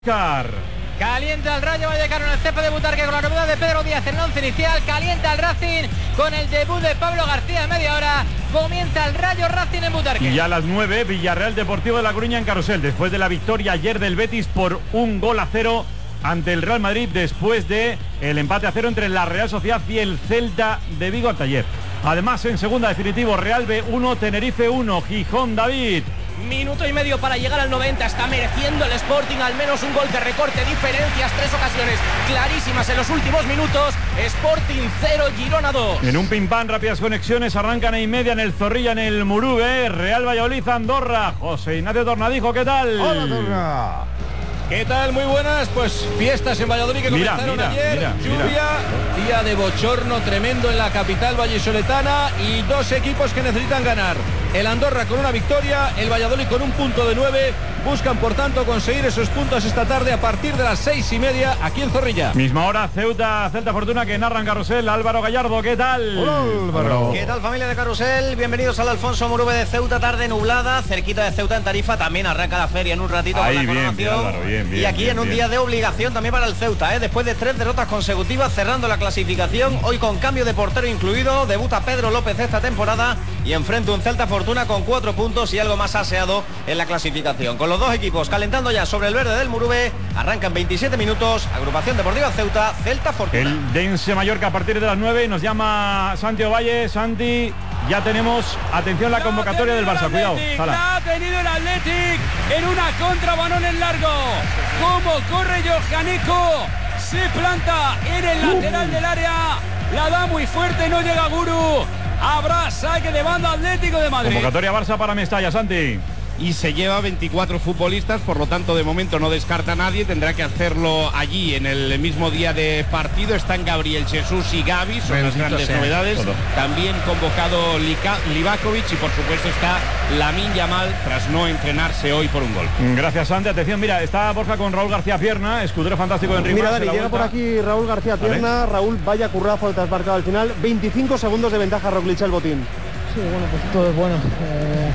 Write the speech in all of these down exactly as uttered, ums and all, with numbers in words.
Car. Calienta el Rayo Vallecano en el césped de Butarque con la novedad de Pedro Díaz en el once inicial. Calienta el Racing con el debut de Pablo García en media hora. Comienza el Rayo Racing en Butarque. Y ya a las nueve, Villarreal Deportivo de La Coruña en Carrusel. Después de la victoria ayer del Betis por un gol a cero ante el Real Madrid, después de el empate a cero entre la Real Sociedad y el Celta de Vigo anteayer. Además, en segunda definitivo, Real B uno, Tenerife uno, Gijón. David. Minuto y medio para llegar al noventa. Está mereciendo el Sporting al menos un gol de recorte. Diferencias, tres ocasiones clarísimas en los últimos minutos. Sporting cero, Girona dos. En un pim pam, rápidas conexiones. Arrancan y media en el Zorrilla, en el Murube. Real Valladolid, Andorra. José Ignacio Tornadijo, ¿qué tal? Hola, Torra. ¿Qué tal? Muy buenas. Pues fiestas en Valladolid que mira, comenzaron mira, ayer. Mira, Lluvia, mira. día de bochorno tremendo en la capital vallisoletana y dos equipos que necesitan ganar. El Andorra con una victoria, el Valladolid con un punto de nueve. Buscan, por tanto, conseguir esos puntos esta tarde a partir de las seis y media aquí en Zorrilla. Misma hora, Ceuta, Celta Fortuna, que narran Carrusel. Álvaro Gallardo, ¿qué tal? Hola, Álvaro. ¿Qué tal, familia de Carrusel? Bienvenidos al Alfonso Murube de Ceuta, tarde nublada, cerquita de Ceuta en Tarifa. También arranca la feria en un ratito. Ahí, con la bien, coronación. bien, Álvaro, bien, bien, y aquí bien, en un bien. día de obligación también para el Ceuta, ¿eh? Después de tres derrotas consecutivas, cerrando la clasificación, hoy con cambio de portero incluido, debuta Pedro López esta temporada y enfrenta un Celta Fortuna con cuatro puntos y algo más aseado en la clasificación. Con los dos equipos calentando ya sobre el verde del Murube, arrancan veintisiete minutos, agrupación deportiva Ceuta, Celta Fortuna. El Dense Mallorca a partir de las nueve, nos llama Santi Ovalle. Santi, ya tenemos, atención, la convocatoria del Barça, cuidado. Sala. La ha tenido el Athletic en una contra, balón en largo. Cómo corre Johaneko, se planta en el lateral del área, la da muy fuerte, no llega Guru. Habrá saque de banda Atlético de Madrid. Convocatoria Barça para Mestalla, Santi. Y se lleva veinticuatro futbolistas, por lo tanto de momento no descarta a nadie, tendrá que hacerlo allí en el mismo día de partido. Están Gabriel Jesús y Gavi, son las grandes sea, novedades. todo. También convocado Lika, Livakovic y por supuesto está Lamine Yamal tras no entrenarse hoy por un gol. Gracias, Santi. Atención, mira, está Borja con Raúl García Pierna, escudero fantástico de Enrique. Mira, Dani, llega por aquí Raúl García Pierna. Vale. Raúl, vaya currazo el trasmarcado al final. veinticinco segundos de ventaja Roglic el botín. Sí, bueno, pues todo es bueno. Eh,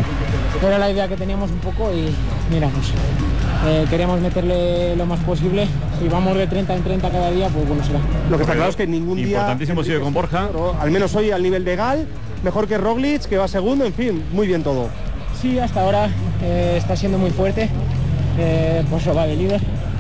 era la idea que teníamos un poco y mira, pues eh, queríamos meterle lo más posible. Si vamos de treinta en treinta cada día, pues bueno será. Lo que está claro es que ningún día... Importantísimo sigue con Borja. Al menos hoy al nivel de Gal, mejor que Roglic, que va segundo, en fin, muy bien todo. Sí, hasta ahora eh, está siendo muy fuerte, eh, pues eso va de líder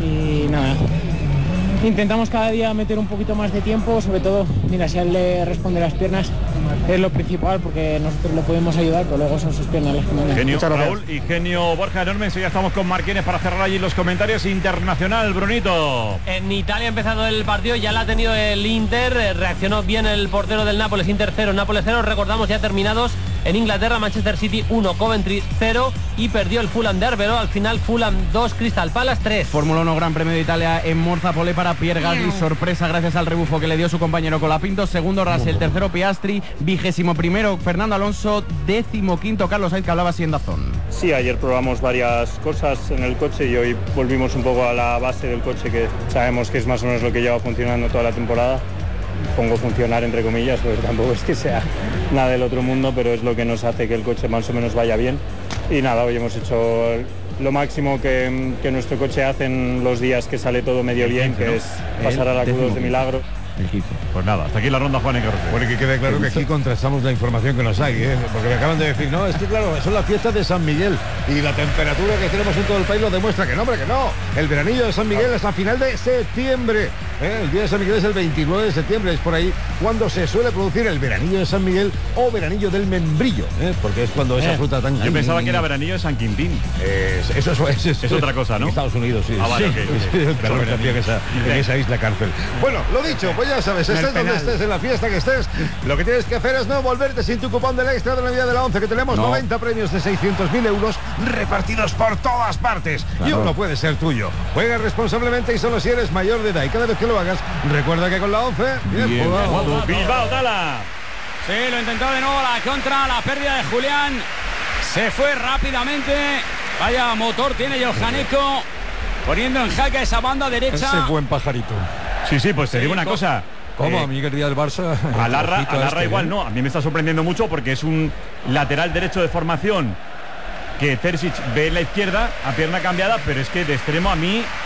y nada. Intentamos cada día meter un poquito más de tiempo, sobre todo, mira, si a él le responde las piernas es lo principal porque nosotros le podemos ayudar, pero luego son sus piernas las que mandan. Genio Raúl y genio Borja enorme. Ya estamos con Marquines para cerrar allí los comentarios. Internacional, Brunito. En Italia ha empezado el partido, ya la ha tenido el Inter, reaccionó bien el portero del Nápoles, Inter cero, Nápoles cero, recordamos ya terminados. En Inglaterra, Manchester City uno, Coventry cero y perdió el Fulham de Arbeloa. Al final, Fulham dos, Crystal Palace tres. Fórmula uno Gran Premio de Italia en Morzapolé para Pierre Gasly. Sorpresa gracias al rebufo que le dio su compañero Colapinto. Segundo Russell, tercero Piastri, vigésimo primero Fernando Alonso, décimo quinto Carlos Sainz, que hablaba así en Dazón. Sí, ayer probamos varias cosas en el coche y hoy volvimos un poco a la base del coche, que sabemos que es más o menos lo que lleva funcionando toda la temporada. Pongo funcionar entre comillas, porque tampoco es que sea nada del otro mundo, pero es lo que nos hace que el coche más o menos vaya bien. Y nada, hoy hemos hecho lo máximo que, que nuestro coche hace en los días que sale todo medio bien, que es pasar a la Q dos de milagro. Pues nada, hasta aquí la ronda, Juan en Carrusel. Bueno, que quede claro que aquí contrastamos la información que nos hay, ¿eh? Porque me acaban de decir, no, es que claro, son las fiestas de San Miguel y la temperatura que tenemos en todo el país lo demuestra que no, hombre, que no. El veranillo de San Miguel es a final de septiembre, ¿eh? El día de San Miguel es el veintinueve de septiembre, es por ahí cuando se suele producir el veranillo de San Miguel o veranillo del membrillo, ¿eh? Porque es cuando esa eh, fruta tan... Yo pensaba que era veranillo de San Quintín. Es, eso es, es, es, es otra cosa, ¿no? En Estados Unidos, sí. Ah, vale, sí, okay, sí, okay. El calor que hacía en esa, en esa isla cárcel. Bueno, lo dicho, pues ya sabes, estés donde estés, en la fiesta que estés, lo que tienes que hacer es no volverte sin tu cupón del extra de la Navidad de la once, que tenemos no. noventa premios de seiscientos mil euros repartidos por todas partes. Claro. Y uno puede ser tuyo. Juega responsablemente y solo si eres mayor de edad. Y cada vez que lo hagas, recuerda que con la once... Bien, bien jugado. Bilbao, Tala. Sí, lo intentó de nuevo la contra, la pérdida de Julián. Se fue rápidamente. Vaya motor tiene Johaneko, poniendo en jaque esa banda derecha. Ese buen pajarito. Sí, sí, pues te sí, digo una con... cosa. ¿Cómo? Eh, a mí que el día del Barça... Alarra, Alarra este, igual ¿eh? no. A mí me está sorprendiendo mucho porque es un lateral derecho de formación que Terzic ve la izquierda a pierna cambiada, pero es que de extremo a mí